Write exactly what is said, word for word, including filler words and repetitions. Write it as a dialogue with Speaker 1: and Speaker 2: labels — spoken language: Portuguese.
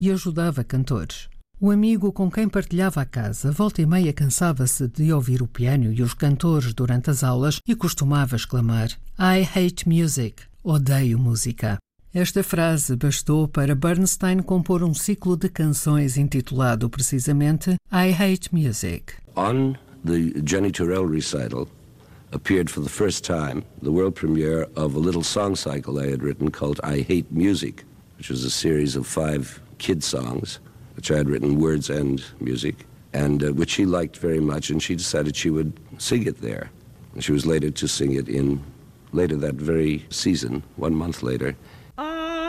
Speaker 1: e ajudava cantores. O amigo com quem partilhava a casa, volta e meia cansava-se de ouvir o piano e os cantores durante as aulas e costumava exclamar: I hate music, odeio música. Esta frase bastou para Bernstein compor um ciclo de canções intitulado precisamente I Hate Music.
Speaker 2: On the Jenny Turrell recital appeared for the first time the world premiere of a little song cycle I had written called I Hate Music, which was a series of five kid songs, which I had written words and music, and uh, which she liked very much, and she decided she would sing it there. And she was later to sing it in, later that very season, one month later,